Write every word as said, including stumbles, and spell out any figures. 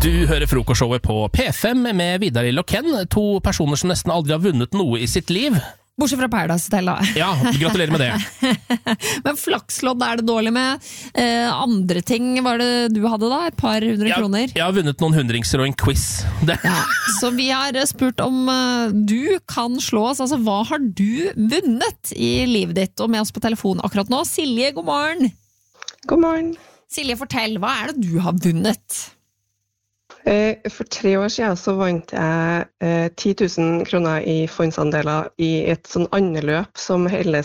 Du hører frokostshowet på P fem med Vidar Lill og Ken, to personer som nesten aldri har vunnet noe i sitt liv. Bortsett fra Paradise Hotel, da. Ja, gratulerer med det. Men flakslodd er det dårlig med. Eh, andre ting var det du hadde da? Et par hundre Jeg, kroner? jeg har vunnet noen hundringser og en quiz. Det. Ja, så vi har spurt om uh, du kan slå oss. Altså, hva har du vunnet i livet ditt? Og med oss på telefon akkurat nå, Silje, god morgen. God morgen. Silje, fortell, hva er det du har vunnet? Eh, for tre år siden så vant jeg eh, ti tusen kroner i fondsandeler i et sånn andeløp som holdes